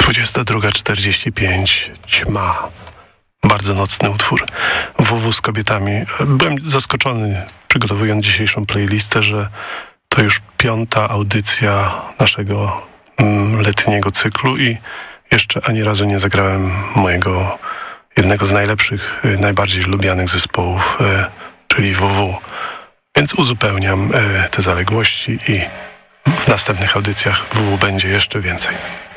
22:45, Ćma. Bardzo nocny utwór. WW z kobietami. Byłem zaskoczony, przygotowując dzisiejszą playlistę, że to już 5. audycja naszego letniego cyklu i jeszcze ani razu nie zagrałem mojego jednego z najlepszych, najbardziej lubianych zespołów, czyli WW. Więc uzupełniam te zaległości i w następnych audycjach WW będzie jeszcze więcej.